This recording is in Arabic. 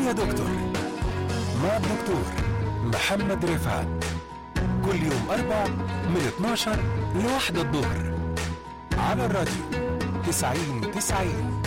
يا دكتور مع الدكتور محمد رفعت، كل يوم أربع من 12 ل1 الظهر على الراديو 90-90.